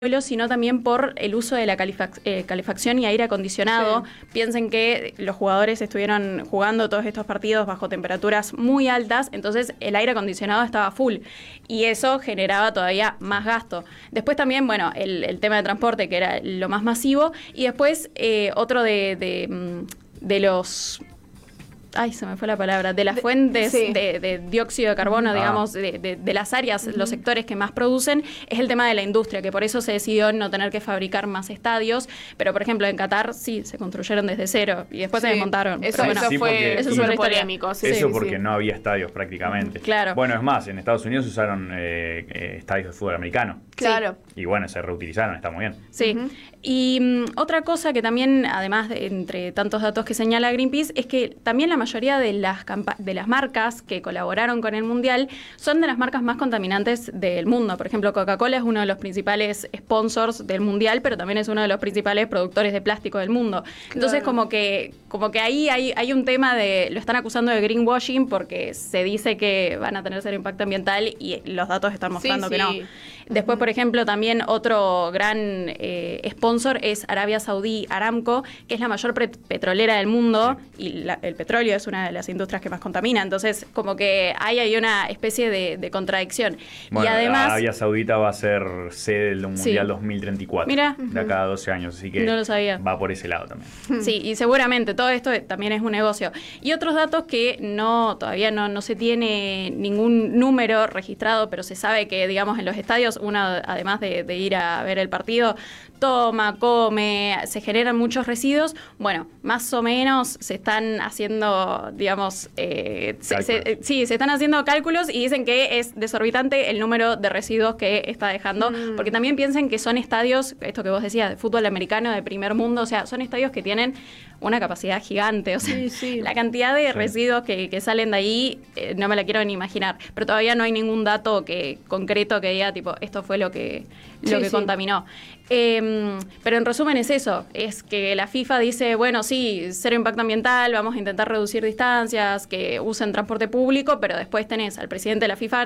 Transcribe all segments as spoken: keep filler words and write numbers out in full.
sino también por el uso de la califac- eh, calefacción y aire acondicionado. Sí. Piensen que los jugadores estuvieron jugando todos estos partidos bajo temperaturas muy altas, entonces el aire acondicionado estaba full y eso generaba todavía más gasto. Después también, bueno, el, el tema de transporte, que era lo más masivo, y después eh, otro de, de, de los... Ay, se me fue la palabra, de las de, fuentes sí. de, de dióxido de carbono, ah. digamos, de, de, de las áreas, uh-huh. los sectores que más producen, es el tema de la industria, que por eso se decidió no tener que fabricar más estadios, pero por ejemplo en Qatar sí, se construyeron desde cero y después sí. se desmontaron. Eso, bueno, eso sí, fue eso súper polémico. Sí, eso sí, porque sí. no había estadios prácticamente. Claro. Bueno, es más, en Estados Unidos usaron eh, eh, estadios de fútbol americano. Claro. Y bueno, se reutilizaron, está muy bien. Sí. Uh-huh. Y um, otra cosa que también, además de, entre tantos datos que señala Greenpeace, es que también la mayoría de las campa- de las marcas que colaboraron con el Mundial son de las marcas más contaminantes del mundo. Por ejemplo, Coca-Cola es uno de los principales sponsors del Mundial, pero también es uno de los principales productores de plástico del mundo. Claro. Entonces, como que, como que ahí hay, hay un tema de, lo están acusando de greenwashing porque se dice que van a tener cero impacto ambiental y los datos están mostrando sí, que sí. no. Después, por ejemplo, también otro gran eh, sponsor es Arabia Saudí Aramco, que es la mayor pre- petrolera del mundo, sí. y la, el petróleo es una de las industrias que más contamina. Entonces, como que ahí hay una especie de, de contradicción. Bueno, y además, Arabia Saudita va a ser sede del Mundial sí. dos mil treinta y cuatro. Mira. De acá a doce años, así que no lo sabía. Va por ese lado también. Sí, y seguramente todo esto también es un negocio. Y otros datos que no todavía no, no se tiene ningún número registrado, pero se sabe que, digamos, en los estadios, uno, además de, de ir a ver el partido, toma, come, se generan muchos residuos. Bueno, más o menos se están haciendo, digamos, eh, se, se, sí, se están haciendo cálculos y dicen que es desorbitante el número de residuos que está dejando, mm. porque también piensen que son estadios, esto que vos decías, de fútbol americano de primer mundo, o sea, son estadios que tienen una capacidad gigante, o sea, sí, sí. la cantidad de sí. residuos que, que salen de ahí, eh, no me la quiero ni imaginar, pero todavía no hay ningún dato que concreto que diga, tipo, esto fue lo que, lo sí, que sí. contaminó. Eh, pero en resumen es eso, es que la FIFA dice, bueno, sí, cero impacto ambiental, vamos a intentar reducir distancias, que usen transporte público, pero después tenés al presidente de la FIFA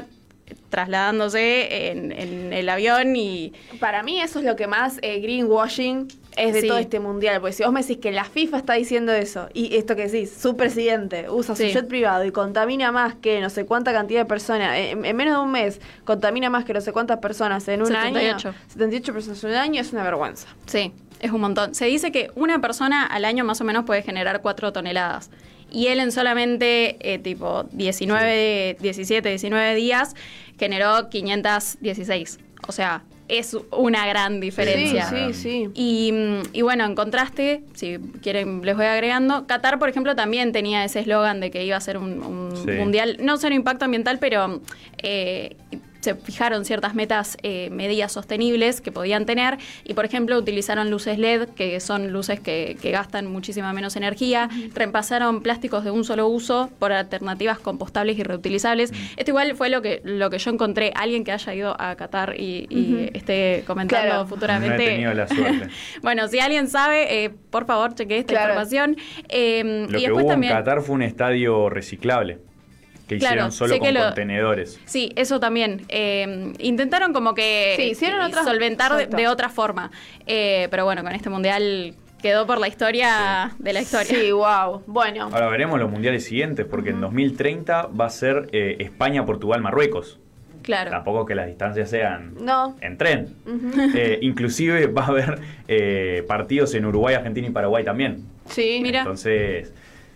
trasladándose en, en el avión y... Para mí eso es lo que más eh, greenwashing es de sí. todo este mundial, porque si vos me decís que la FIFA está diciendo eso, y esto que decís, su presidente usa sí. su jet privado y contamina más que no sé cuánta cantidad de personas, en, en menos de un mes contamina más que no sé cuántas personas en un setenta y ocho. año, setenta y ocho personas en un año, es una vergüenza. Sí, es un montón. Se dice que una persona al año más o menos puede generar cuatro toneladas. Y él en solamente eh, tipo diecinueve, sí. diecisiete, diecinueve días generó quinientas dieciséis. O sea, es una gran diferencia. Sí, sí, sí. Y, y bueno, en contraste, si quieren les voy agregando, Qatar, por ejemplo, también tenía ese eslogan de que iba a ser un, un sí. mundial, no cero impacto ambiental, pero... Eh, se fijaron ciertas metas, eh, medidas sostenibles que podían tener y, por ejemplo, utilizaron luces L E D, que son luces que, que gastan muchísima menos energía, uh-huh. reemplazaron plásticos de un solo uso por alternativas compostables y reutilizables. Uh-huh. Esto igual fue lo que lo que yo encontré, alguien que haya ido a Qatar y, y uh-huh. esté comentando claro. futuramente. No he tenido la suerte. Bueno, si alguien sabe, eh, por favor, cheque esta claro. información. Eh, lo y que después hubo también, en Qatar fue un estadio reciclable. Que claro, hicieron solo con lo, contenedores. Sí, eso también. Eh, intentaron como que sí, hicieron eh, otras, solventar de, de otra forma. Eh, pero bueno, con este mundial quedó por la historia sí. de la historia. Sí, wow. Bueno. Ahora veremos los mundiales siguientes, porque uh-huh. en dos mil treinta va a ser eh, España, Portugal, Marruecos. Claro. Tampoco que las distancias sean no. en tren. Uh-huh. Eh, inclusive va a haber eh, partidos en Uruguay, Argentina y Paraguay también. Sí, mira. Entonces...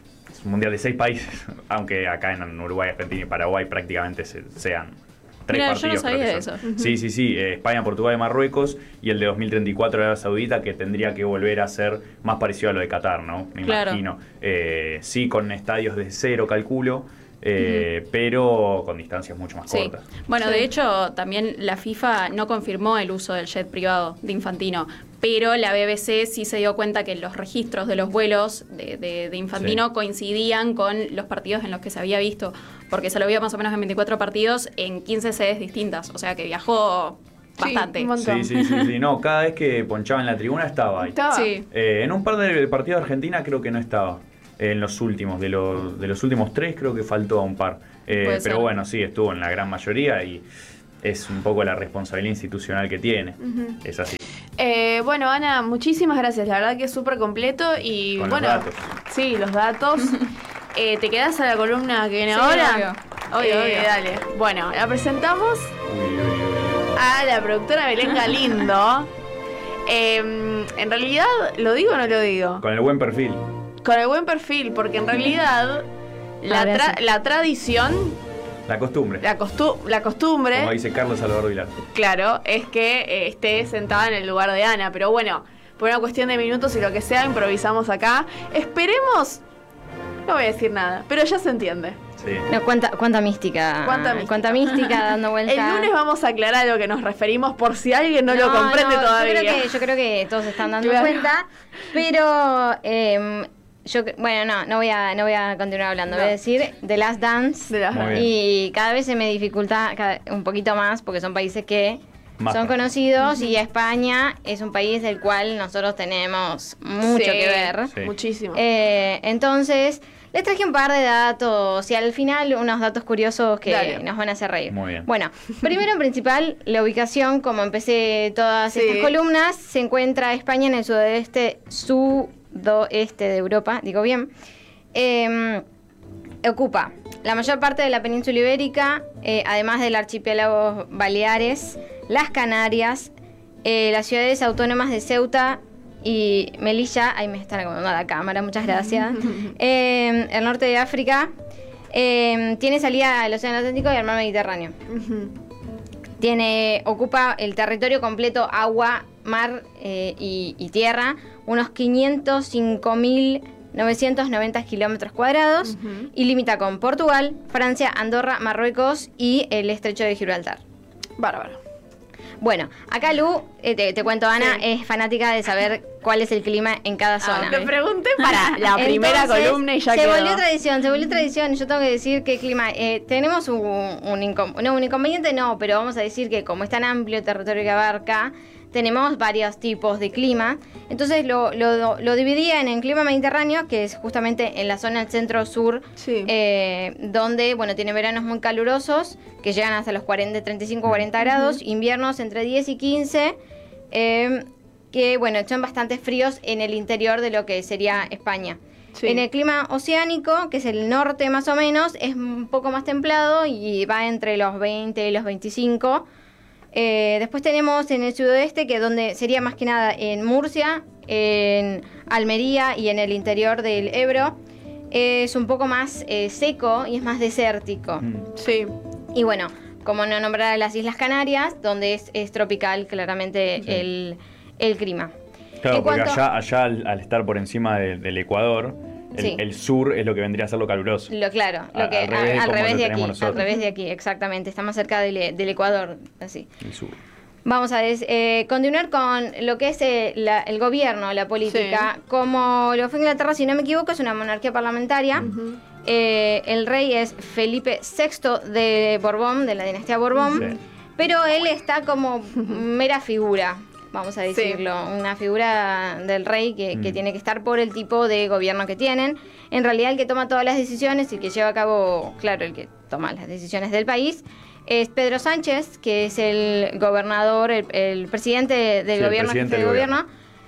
un mundial de seis países, aunque acá en Uruguay, Argentina y Paraguay prácticamente se, sean tres Mirá, partidos. Yo no sabía de eso. Uh-huh. Sí, sí, sí, eh, España, Portugal y Marruecos, y el de dos mil treinta y cuatro Arabia Saudita, que tendría que volver a ser más parecido a lo de Qatar, ¿no? Me claro. imagino. Eh, sí, con estadios de cero, calculo, eh, uh-huh. pero con distancias mucho más sí. cortas. Bueno, sí. de hecho, también la FIFA no confirmó el uso del jet privado de Infantino, pero la B B C sí se dio cuenta que los registros de los vuelos de, de, de Infantino sí. coincidían con los partidos en los que se había visto, porque se lo vio más o menos en veinticuatro partidos en quince sedes distintas, o sea que viajó bastante. Sí, sí, sí, sí, sí, no, cada vez que ponchaba en la tribuna estaba ahí. Estaba. Sí. Eh, en un par de partidos de Argentina creo que no estaba. En los últimos, de los, de los últimos tres creo que faltó a un par. Eh, pero ser. bueno, sí, estuvo en la gran mayoría y es un poco la responsabilidad institucional que tiene. Uh-huh. Es así. Eh, bueno, Ana, muchísimas gracias. La verdad que es súper completo y Con bueno, los datos. Sí, los datos. eh, ¿Te quedás a la columna que viene Sí, ahora? obvio. Obvio, Eh, obvio. Dale. Bueno, la presentamos Uy, uy, uy. a la productora Belén Galindo. eh, en realidad, ¿lo digo o no lo digo? Con el buen perfil. Con el buen perfil, porque en realidad la, Ahora tra- sí. la tradición, La costumbre. la, costu- la costumbre, Como dice Carlos Salvador Vilar. claro, es que eh, esté sentada en el lugar de Ana. Pero bueno, por una cuestión de minutos y lo que sea, improvisamos acá. Esperemos, no voy a decir nada, pero ya se entiende. Sí. No, cuánta, cuánta mística. Cuánta mística. Cuánta mística dando vuelta. El lunes vamos a aclarar a lo que nos referimos por si alguien no, lo comprende no, todavía. Yo creo, que, yo creo que todos están dando Claro. cuenta. Pero eh, yo bueno, no, no voy a, no voy a continuar hablando. No. Voy a decir The Last Dance. De las- Muy bien. Y cada vez se me dificulta cada- un poquito más porque son países que Más son pa- conocidos y España es un país del cual nosotros tenemos mucho Sí, que ver. Sí. Muchísimo. Eh, entonces, les traje un par de datos y al final unos datos curiosos que Dale. nos van a hacer reír. Muy bien. Bueno, primero en principal, la ubicación, como empecé todas Sí. estas columnas, se encuentra España en el sudoeste, sudoeste de Europa, digo bien. Eh, ocupa la mayor parte de la península ibérica, eh, además del archipiélago Baleares, las Canarias, eh, las ciudades autónomas de Ceuta y Melilla, ahí me están acomodando la cámara, muchas gracias. Eh, el norte de África, eh, tiene salida al Océano Atlántico y al Mar Mediterráneo. Ujú. Tiene, ocupa el territorio completo, agua, mar eh, y, y tierra, unos quinientos cinco mil novecientos noventa kilómetros cuadrados, Ujú. y limita con Portugal, Francia, Andorra, Marruecos y el estrecho de Gibraltar. Bárbaro. Bueno, acá Lu, eh, te, te cuento, Ana, Sí. es fanática de saber cuál es el clima en cada zona. Te pregunté para la primera Entonces, columna y ya se quedó. volvió tradición, se volvió tradición. Yo tengo que decir que el clima, eh, tenemos un, un, incom- no, un inconveniente, no, pero vamos a decir que como es tan amplio el territorio que abarca, tenemos varios tipos de clima. Entonces lo, lo, lo dividía en el clima mediterráneo, que es justamente en la zona del centro-sur, Sí. eh, donde, bueno, tiene veranos muy calurosos, que llegan hasta los cuarenta, treinta y cinco, cuarenta grados, inviernos entre diez y quince, eh, que, bueno, son bastante fríos en el interior de lo que sería España. Sí. En el clima oceánico, que es el norte más o menos, es un poco más templado y va entre los veinte y los veinticinco. Eh, después tenemos en el sudoeste, que donde sería más que nada en Murcia, en Almería y en el interior del Ebro, es un poco más eh, seco y es más desértico. Mm. Sí. Y bueno, como no nombrar las Islas Canarias, donde es, es tropical claramente Sí. el, el clima. Claro, En porque cuanto- allá, allá al, al estar por encima de- del Ecuador, el, Sí. el sur es lo que vendría a ser lo caluroso. Lo claro, lo Al- que al revés de al como revés lo de aquí, tenemos al nosotros. revés de aquí, exactamente, está más cerca del, del Ecuador, así. El sur. Vamos a des- eh, continuar con lo que es eh, la- el gobierno, la política. Sí. Como lo fue Inglaterra, si no me equivoco, es una monarquía parlamentaria. Ujú. Eh, el rey es Felipe sexto de Borbón, de la dinastía Borbón, Sí. pero él está como mera figura, vamos a Sí. decirlo, una figura del rey que, que Mm. tiene que estar por el tipo de gobierno que tienen. En realidad el que toma todas las decisiones y que lleva a cabo, claro, el que toma las decisiones del país, es Pedro Sánchez, que es el gobernador, el, el presidente del Sí, el gobierno, presidente jefe de del gobierno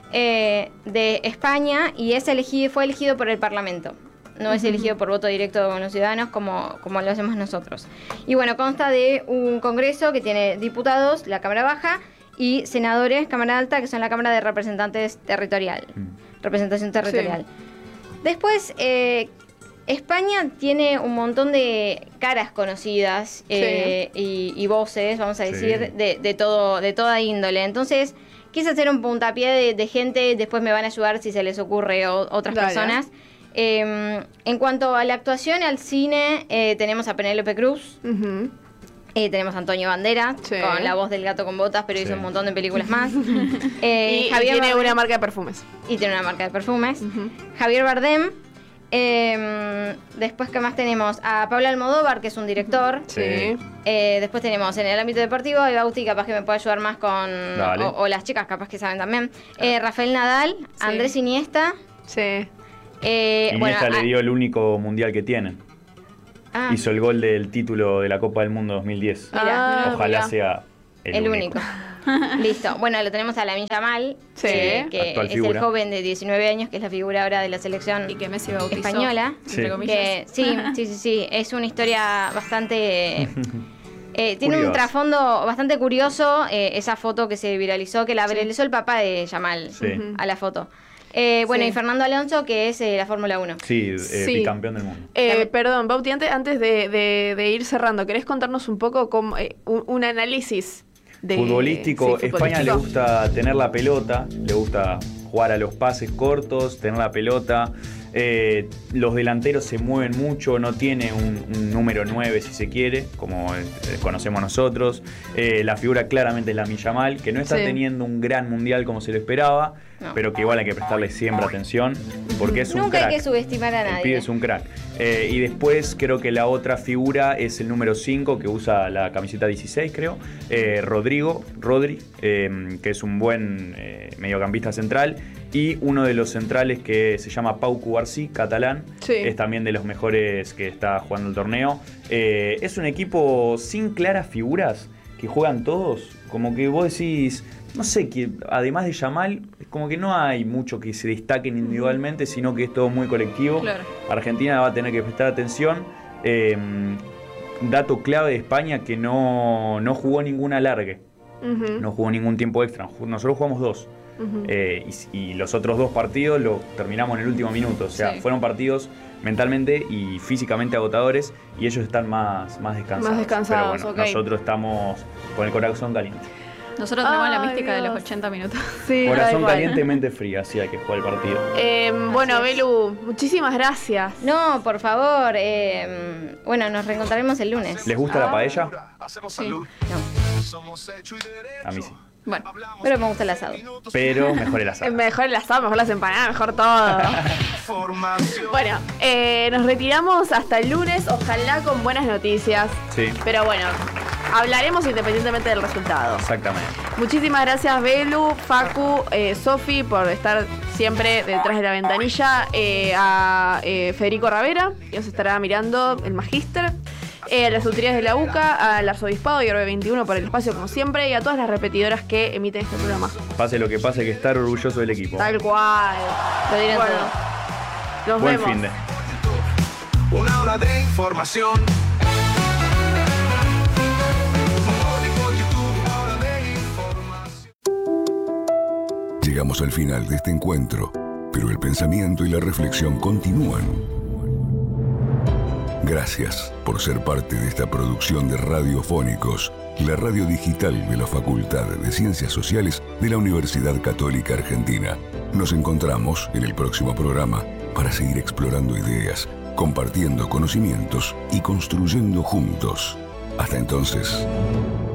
eh, de España, y es elegido, fue elegido por el Parlamento. No es elegido por voto directo con los ciudadanos como, como lo hacemos nosotros. Y bueno, consta de un Congreso que tiene diputados, la Cámara Baja, y senadores, Cámara Alta, que son la Cámara de Representantes Territorial. Mm. Representación territorial. Después, eh, España tiene un montón de caras conocidas eh, y, y voces, vamos a Sí. decir, de, de todo, de toda índole. Entonces, quise hacer un puntapié de, de gente, después me van a ayudar si se les ocurre o- otras Dale. personas. Eh, en cuanto a la actuación, al cine, eh, tenemos a Penélope Cruz, Ujú. eh, tenemos a Antonio Banderas, Sí. con la voz del gato con botas, pero Sí. hizo un montón de películas más. Eh, y, y Javier tiene Bardem- una marca de perfumes. y tiene una marca de perfumes. Ujú. Javier Bardem. Eh, después, ¿qué más tenemos? A Pablo Almodóvar, que es un director. Sí. Eh, después tenemos en el ámbito deportivo, y Bauti capaz que me puede ayudar más con... Dale. O, o las chicas capaz que saben también. Eh, Rafael Nadal, Sí. Andrés Iniesta. Sí. Eh, Iniesta bueno, le a- dio el único mundial que tienen. Ah. Hizo el gol del título de la Copa del Mundo dos mil diez. Ah, Ojalá mirá. sea el, El único. único. Listo. Bueno, lo tenemos a Lamine Yamal, Sí. eh, que Actual es figura. el joven de diecinueve años, que es la figura ahora de la selección Y que Messi bautizó. española. Entre Sí. comillas. Que, sí, sí, sí, sí. Es una historia bastante... Eh, tiene un Curioso. trasfondo bastante curioso, eh, esa foto que se viralizó, que la viralizó el papá de Yamal Sí. a la foto. Eh, bueno, Sí. y Fernando Alonso, que es eh, la Fórmula uno. Sí, eh, Sí. bicampeón del mundo. Eh, perdón, Bauti, antes, antes de, de- de ir cerrando, ¿querés contarnos un poco cómo, eh, un, un análisis de Futbolístico, sí, España le futbolístico? gusta tener la pelota, le gusta jugar a los pases cortos, tener la pelota. Eh, los delanteros se mueven mucho, no tiene un, un número nueve si se quiere, como eh, conocemos nosotros. Eh, la figura claramente es Lamine Yamal, que no está Sí. teniendo un gran mundial como se lo esperaba, No. pero que igual hay que prestarle siempre atención, porque es un Nunca hay crack. que subestimar a El nadie. pibe es un crack. Eh, y después creo que la otra figura es el número cinco, que usa la camiseta dieciséis, creo. Eh, Rodrigo, Rodri, eh, que es un buen eh, mediocampista central. Y uno de los centrales que se llama Pau Cubarsí, catalán. Sí. Es también de los mejores que está jugando el torneo. Eh, es un equipo sin claras figuras, que juegan todos. Como que vos decís... No sé, que además de Yamal, es como que no hay mucho que se destaquen individualmente, sino que es todo muy colectivo. Claro. Argentina va a tener que prestar atención. Eh, dato clave de España, que no, no jugó ningún alargue, Ujú, no jugó ningún tiempo extra. Ju- Nosotros jugamos dos. ujú. Eh, y, y los otros dos partidos los terminamos en el último minuto. O sea, Sí. fueron partidos mentalmente y físicamente agotadores, y ellos están más, más descansados. Más descansados, Pero bueno, ok. nosotros estamos con el corazón caliente. Nosotros tenemos la Ay, mística de Dios. los ochenta minutos. Sí, tal Corazón cual. caliente, mente fría, así hay que jugar el partido. Eh, bueno, Así es. Belu, muchísimas gracias. No, por favor. eh, bueno, nos reencontraremos el lunes. ¿Les gusta la paella? Sí. No, A mí sí. Bueno, pero me gusta el asado. Pero mejor el Eh, asado. Mejor el asado, mejor las empanadas, mejor todo. Bueno, eh, nos retiramos hasta el lunes, ojalá con buenas noticias. Sí, Pero bueno, hablaremos independientemente del resultado. exactamente. Muchísimas gracias, Belu, Facu, eh, Sofi, por estar siempre detrás de la ventanilla. eh, a eh, Federico Ravera, que nos estará mirando, el magíster. eh, a las autoridades de la U C A, al Arzobispado y Orbe veintiuno por el espacio, como siempre, y a todas las repetidoras que emiten este programa. Pase lo que pase, hay que estar orgulloso del equipo. Tal cual. Lo dirán Bueno, todo. nos Buen vemos. fin de. Una hora de información. Por YouTube, una hora de información. Llegamos al final de este encuentro, pero el pensamiento y la reflexión continúan. Gracias por ser parte de esta producción de Radiofónicos, la radio digital de la Facultad de Ciencias Sociales de la Universidad Católica Argentina. Nos encontramos en el próximo programa para seguir explorando ideas, compartiendo conocimientos y construyendo juntos. Hasta entonces.